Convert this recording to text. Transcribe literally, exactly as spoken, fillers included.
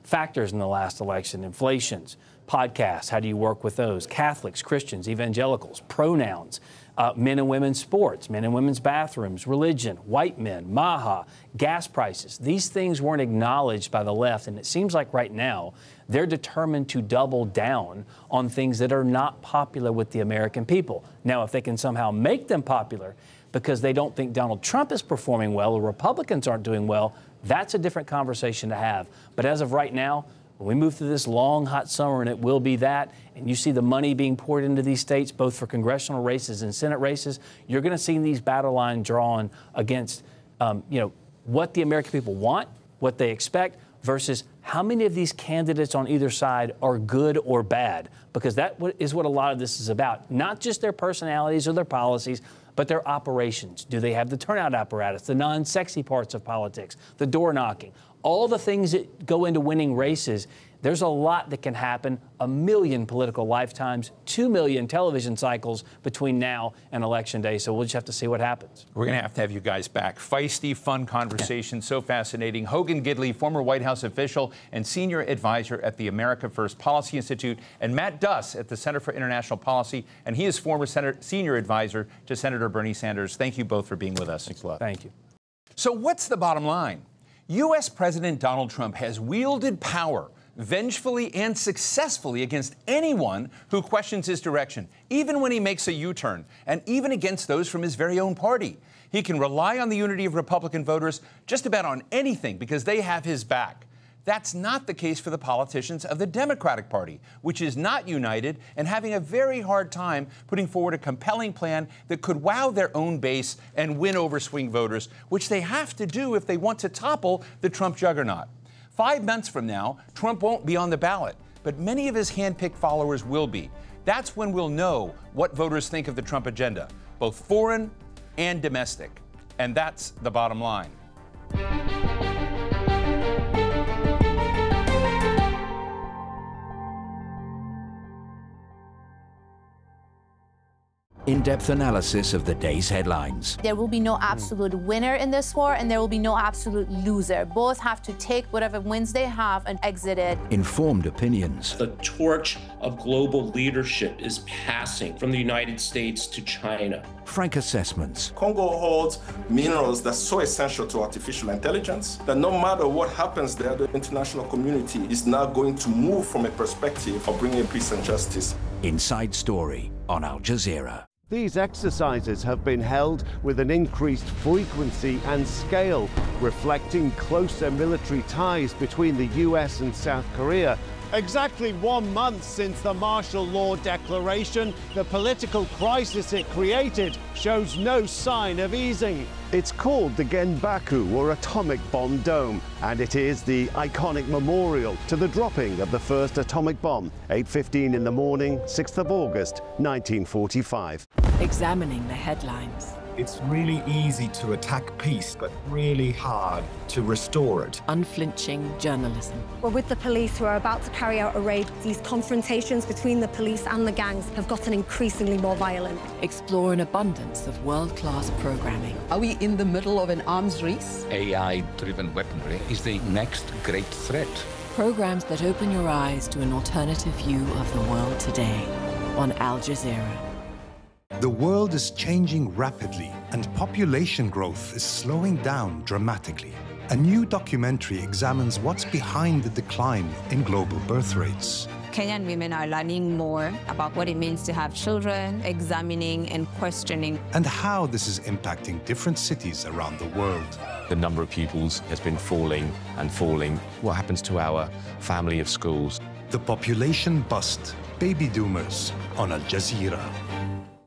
factors in the last election: inflations, podcasts, how do you work with those, Catholics, Christians, evangelicals, pronouns, uh, men and women's sports, men and women's bathrooms, religion, white men, Maha, gas prices. These things weren't acknowledged by the left, and it seems like right now they're determined to double down on things that are not popular with the American people. Now, if they can somehow make them popular because they don't think Donald Trump is performing well or Republicans aren't doing well, that's a different conversation to have. But as of right now, when we move through this long, hot summer, and it will be that, and you see the money being poured into these states, both for congressional races and Senate races, you're going to see these battle lines drawn against, um, you know, what the American people want, what they expect, versus how many of these candidates on either side are good or bad, because that is what a lot of this is about. Not just their personalities or their policies, but their operations. Do they have the turnout apparatus, the non-sexy parts of politics, the door knocking, all the things that go into winning races? There's a lot that can happen, a million political lifetimes, two million television cycles between now and Election Day, so we'll just have to see what happens. We're going to have to have you guys back. Feisty, fun conversation, so fascinating. Hogan Gidley, former White House official and senior advisor at the America First Policy Institute, and Matt Duss at the Center for International Policy, and he is former Senator, senior advisor to Senator Bernie Sanders. Thank you both for being with us. Thanks a lot. Thank you. So what's the bottom line? U S President Donald Trump has wielded power vengefully and successfully against anyone who questions his direction, even when he makes a U-turn, and even against those from his very own party. He can rely on the unity of Republican voters just about on anything because they have his back. That's not the case for the politicians of the Democratic Party, which is not united and having a very hard time putting forward a compelling plan that could wow their own base and win over swing voters, which they have to do if they want to topple the Trump juggernaut. Five months from now, Trump won't be on the ballot, but many of his hand-picked followers will be. That's when we'll know what voters think of the Trump agenda, both foreign and domestic. And that's the bottom line. In-depth analysis of the day's headlines. There will be no absolute winner in this war, and there will be no absolute loser. Both have to take whatever wins they have and exit it. Informed opinions. The torch of global leadership is passing from the United States to China. Frank assessments. Congo holds minerals that's so essential to artificial intelligence that no matter what happens there, the international community is now going to move from a perspective of bringing peace and justice. Inside Story on Al Jazeera. These exercises have been held with an increased frequency and scale, reflecting closer military ties between the U S and South Korea. Exactly one month since the martial law declaration, the political crisis it created shows no sign of easing. It's called the Genbaku, or Atomic Bomb Dome, and it is the iconic memorial to the dropping of the first atomic bomb, eight fifteen in the morning, sixth of August, nineteen forty-five. Examining the headlines. It's really easy to attack peace, but really hard to restore it. Unflinching journalism. We're with the police who are about to carry out a raid. These confrontations between the police and the gangs have gotten increasingly more violent. Explore an abundance of world-class programming. Are we in the middle of an arms race? A I-driven weaponry is the next great threat. Programs that open your eyes to an alternative view of the world today on Al Jazeera. The world is changing rapidly, and population growth is slowing down dramatically. A new documentary examines what's behind the decline in global birth rates. Kenyan women are learning more about what it means to have children, examining and questioning. And how this is impacting different cities around the world. The number of pupils has been falling and falling. What happens to our family of schools? The population bust, baby doomers on Al Jazeera.